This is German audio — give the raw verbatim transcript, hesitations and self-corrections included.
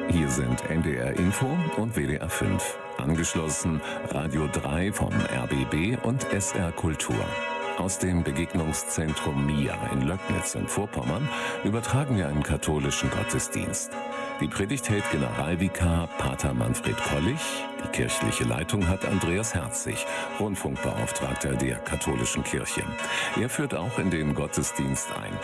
Hier sind N D R Info und W D R fünf. Angeschlossen Radio drei vom R B B und S R Kultur. Aus dem Begegnungszentrum Mia in Löcknitz in Vorpommern übertragen wir einen katholischen Gottesdienst. Die Predigt hält Generalvikar Pater Manfred Kollich. Die kirchliche Leitung hat Andreas Herzig, Rundfunkbeauftragter der katholischen Kirche. Er führt auch in den Gottesdienst ein.